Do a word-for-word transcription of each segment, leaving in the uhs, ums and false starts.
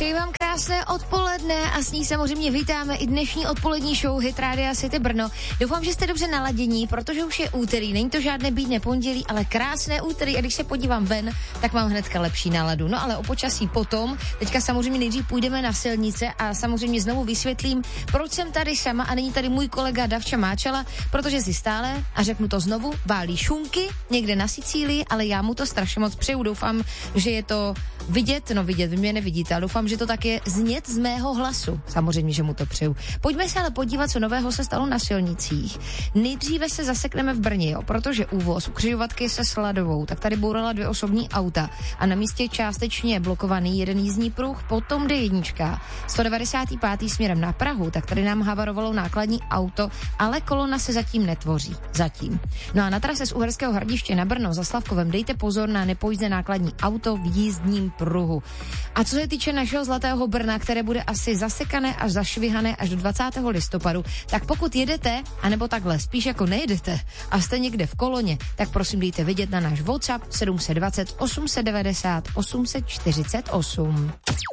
Přeji vám krásné odpoledne a s ní samozřejmě vítáme i dnešní odpolední show Hit Rádia City Brno. Doufám, že jste dobře naladění, protože už je úterý, není to žádné bídné pondělí, ale krásné úterý a když se podívám ven, tak mám hnedka lepší náladu. No ale o počasí potom, teďka samozřejmě nejdřív půjdeme na silnice a samozřejmě znovu vysvětlím, proč jsem tady sama a není tady můj kolega Davča Máčela, protože si stále, a řeknu to znovu, válí šunky někde na Sicílii, ale já mu to strašně moc přeju. Doufám, že je to vidět, no vidět, vy mě nevidíte, ale doufám, že to tak je znět z mého hlasu. Samozřejmě, že mu to přeju. Pojďme se ale podívat, co nového se stalo na silnicích. Nejdříve se zasekneme v Brně, jo, protože úvoz u křižovatky se Sladovou, tak tady bourala dvě osobní auta a na místě částečně blokovaný jeden jízdní pruh, potom D jedna. sto devadesát pět směrem na Prahu, tak tady nám havarovalo nákladní auto, ale kolona se zatím netvoří. Zatím. No a na trase z Uherského Hradiště na Brno za Slavkovem dejte pozor na nepojízdné nákladní auto v jízdním pruhu. A co se týče našeho zlatého Brna, které bude asi zasekané až zašvihané až do dvacátého listopadu, tak pokud jedete, anebo takhle, spíš jako nejedete a jste někde v koloně, tak prosím dejte vidět na náš WhatsApp sedm set dvacet osm set devadesát osm set čtyřicet osm.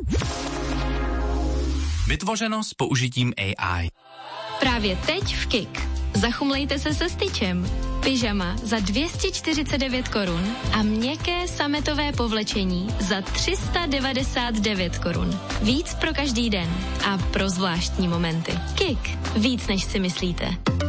Vytvořeno s použitím A I. Právě teď v Kik. Zachumlejte se se styčem. Pyžama za dvě stě čtyřicet devět korun a měkké sametové povlečení za tři sta devadesát devět korun. Víc pro každý den a pro zvláštní momenty. Kik. Víc než si myslíte.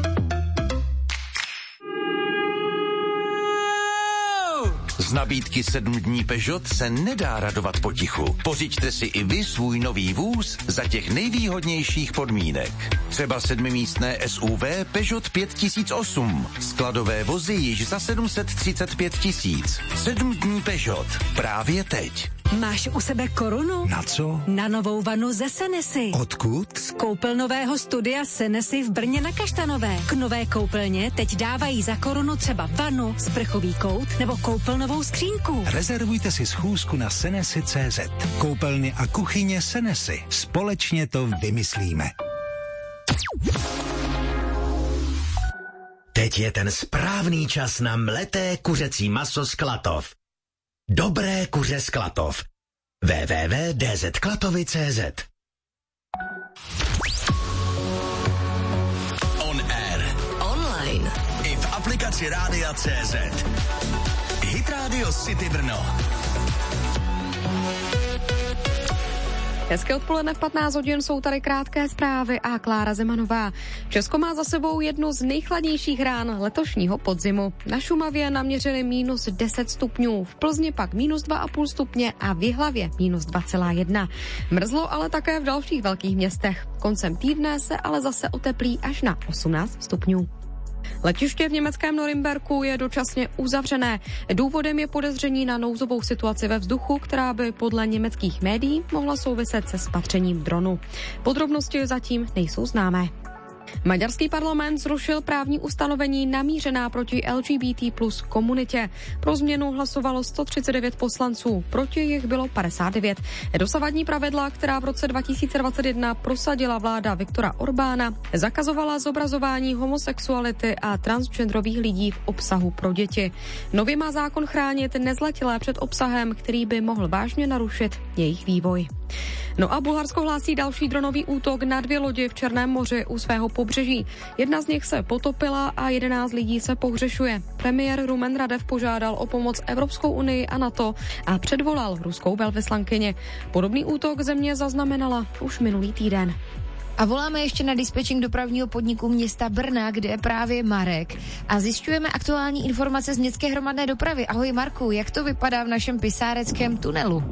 Z nabídky sedm dní Peugeot se nedá radovat potichu. Pořiďte si i vy svůj nový vůz za těch nejvýhodnějších podmínek. Třeba sedmimístné S U V Peugeot pět tisíc osm. Skladové vozy již za sedm set třicet pět tisíc. Sedm dní Peugeot. Právě teď. Máš u sebe korunu? Na co? Na novou vanu ze Senesy. Odkud? Z koupelnového studia Senesy v Brně na Kaštanové. K nové koupelně teď dávají za korunu třeba vanu, sprchový kout nebo koupelnovou skřínku. Rezervujte si schůzku na senesy tečka cé zet. Koupelny a kuchyně Senesy. Společně to vymyslíme. Teď je ten správný čas na mleté kuřecí maso z Klatov. Dobré kuře z Klatov. w w w tečka d z klatovy tečka cé zet. On air. Online. I v aplikaci Rádia C Z. Hit Radio City Brno. Hezké odpoledne, v patnáct hodin jsou tady krátké zprávy a Klára Zemanová. Česko má za sebou jednu z nejchladnějších rán letošního podzimu. Na Šumavě naměřili mínus deset stupňů, v Plzni pak mínus dva a půl stupně a v Jihlavě mínus dva celá jedna. Mrzlo ale také v dalších velkých městech. Koncem týdne se ale zase oteplí až na osmnáct stupňů. Letiště v německém Norimberku je dočasně uzavřené. Důvodem je podezření na nouzovou situaci ve vzduchu, která by podle německých médií mohla souviset se spatřením dronu. Podrobnosti zatím nejsou známé. Maďarský parlament zrušil právní ustanovení namířená proti L G B T plus komunitě. Pro změnu hlasovalo sto třicet devět poslanců, proti jich bylo padesát devět. Dosavadní pravidla, která v roce dva tisíce dvacet jedna prosadila vláda Viktora Orbána, zakazovala zobrazování homosexuality a transgenderových lidí v obsahu pro děti. Nově má zákon chránit nezletilé před obsahem, který by mohl vážně narušit jejich vývoj. No a Bulharsko hlásí další dronový útok na dvě lodi v Černém moři u svého pobřeží. Jedna z nich se potopila a jedenáct lidí se pohřešuje. Premiér Rumen Radev požádal o pomoc Evropskou unii a NATO a předvolal ruskou velvyslankyni. Podobný útok země zaznamenala už minulý týden. A voláme ještě na dispečing dopravního podniku města Brna, kde je právě Marek. A zjišťujeme aktuální informace z městské hromadné dopravy. Ahoj Marku, jak to vypadá v našem pisáreckém tunelu?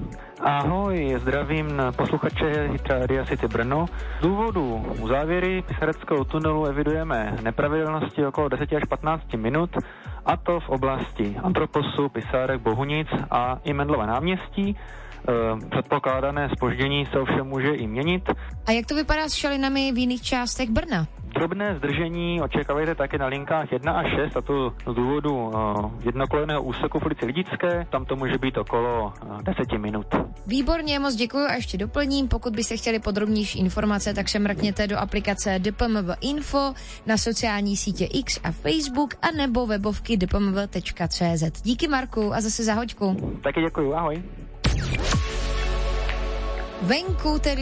Ahoj, zdravím posluchače Rádia City Brno. Z důvodu uzávěry pisareckého tunelu evidujeme nepravidelnosti okolo deset až patnáct minut, a to v oblasti Antroposu, Pisárek, Bohunic a i Mendlova náměstí. Předpokládané zpoždění se ovšem může i měnit. A jak to vypadá s šalinami v jiných částech Brna? Drobné zdržení očekávajte také na linkách jedna a šest, a to z důvodu uh, jednokolejného úseku v ulici Lidické. Tam to může být okolo uh, deset minut. Výborně, moc děkuji a ještě doplním. Pokud byste chtěli podrobnější informace, tak se mrkněte do aplikace D P M V Info, na sociální sítě X a Facebook a nebo webovky d p m v tečka c z. Díky Marku a zase za hoďku. Taky děkuji, ahoj. venku tedy